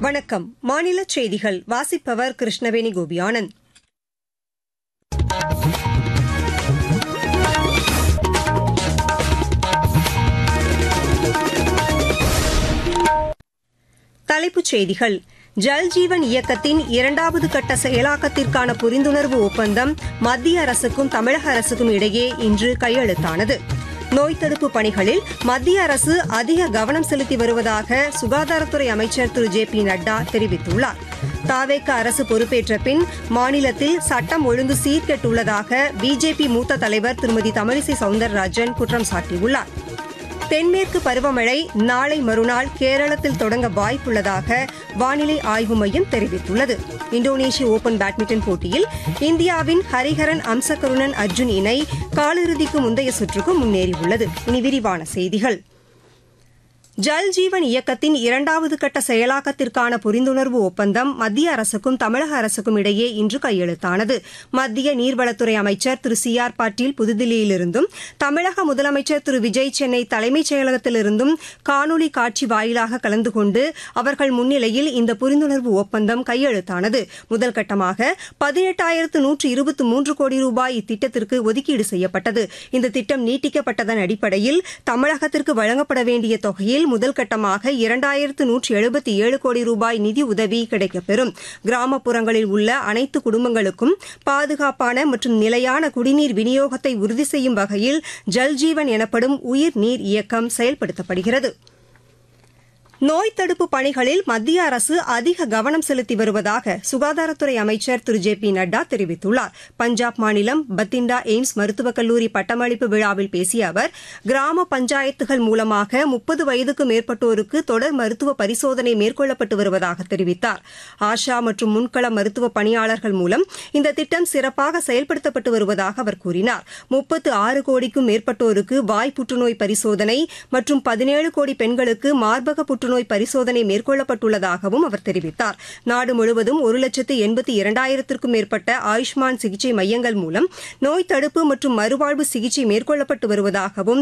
வணக்கம். மாநில செய்திகள் வாசிப்பவர் கிருஷ்ணவேணி கோபியானந்த். தலைப்புச் செய்திகள். ஜல்ஜீவன் இயக்கத்தின் இரண்டாவது கட்ட செயலாக்கத்திற்கான புரிந்துணர்வு ஒப்பந்தம் மத்திய அரசுக்கும் தமிழக அரசுக்கும் இடையே இன்று கையெழுத்தானது. நோய் தடுப்பு பணிகளில் மத்திய அரசு அதிக கவனம் செலுத்தி வருவதாக சுகாதாரத்துறை அமைச்சர் திரு ஜே.பி. நட்டா தெரிவித்துள்ளார். தாவேக அரசு பொறுப்பேற்ற பின் மாநிலத்தில் சட்டம் ஒழுங்கு சீர்கெட்டுள்ளதாக பிஜேபி மூத்த தலைவர் திருமதி தமிழிசை சவுந்தரராஜன் குற்றம் சாட்டியுள்ளார். தென்மேற்கு பருவமழை நாளை மறுநாள் கேரளத்தில் தொடங்க வாய்ப்புள்ளதாக வானிலை ஆய்வு மையம் தெரிவித்துள்ளது. இந்தோனேஷிய ஓபன் பேட்மிண்டன் போட்டியில் இந்தியாவின் ஹரிஹரன் அம்சகருணன் அர்ஜுன் இணை காலிறுதிக்கு முந்தைய சுற்றுக்கு முன்னேறியுள்ளது. இனி விரிவான செய்திகள். ஜல்ஜீவன் இயக்கத்தின் இரண்டாவது கட்ட செயலாக்கத்திற்கான புரிந்துணர்வு ஒப்பந்தம் மத்திய அரசுக்கும் தமிழக அரசுக்கும் இடையே இன்று கையெழுத்தானது. மத்திய நீர்வளத்துறை அமைச்சர் திரு சி ஆர் பாட்டீல் புதுதில்லியிலிருந்தும் தமிழக முதலமைச்சர் திரு விஜய் சென்னை தலைமைச் செயலகத்திலிருந்தும் காணொலி காட்சி வாயிலாக கலந்து கொண்டு அவர்கள் முன்னிலையில் இந்த புரிந்துணர்வு ஒப்பந்தம் கையெழுத்தானது. முதல் கட்டமாக 18,123 கோடி ரூபாய் இத்திட்டத்திற்கு ஒதுக்கீடு செய்யப்பட்டது. இந்த திட்டம் நீட்டிக்கப்பட்டதன் அடிப்படையில் தமிழகத்திற்கு வழங்கப்பட வேண்டிய தொகையில் முதல் கட்டமாக 2,177 கோடி ரூபாய் நிதி உதவி கிடைக்கப்பெறும். கிராமப்புறங்களில் உள்ள அனைத்து குடும்பங்களுக்கும் பாதுகாப்பான மற்றும் நிலையான குடிநீர் விநியோகத்தை உறுதி செய்யும் வகையில் ஜல்ஜீவன் எனப்படும் உயிர் நீர் இயக்கம் செயல்படுத்தப்படுகிறது. நோய் தடுப்பு பணிகளில் மத்திய அரசு அதிக கவனம் செலுத்தி வருவதாக சுகாதாரத்துறை அமைச்சர் திரு ஜே.பி. நட்டா தெரிவித்துள்ளார். பஞ்சாப் மாநிலம் பத்திண்டா எய்ம்ஸ் மருத்துவக் கல்லூரி பட்டமளிப்பு விழாவில் பேசிய அவர், கிராம பஞ்சாயத்துகள் மூலமாக 30 வயதுக்கு மேற்பட்டோருக்கு தொடர் மருத்துவ பரிசோதனை மேற்கொள்ளப்பட்டு வருவதாக தெரிவித்தார். ஆஷா மற்றும் முன்கள மருத்துவ பணியாளர்கள் மூலம் இந்த திட்டம் சிறப்பாக செயல்படுத்தப்பட்டு வருவதாக அவர் கூறினார். 36 கோடிக்கும் மேற்பட்டோருக்கு வாய் புற்றுநோய் பரிசோதனை மற்றும் 17 கோடி பெண்களுக்கு மார்பக புற்றுநோய் பரிசோதனை மேற்கொள்ளப்பட்டுள்ளதாகவும் அவர் தெரிவித்தார். நாடு முழுவதும் 1,82,000க்கும் மேற்பட்ட ஆயுஷ்மான் சிகிச்சை மையங்கள் மூலம் நோய் தடுப்பு மற்றும் மறுவாழ்வு சிகிச்சை மேற்கொள்ளப்பட்டு வருவதாகவும்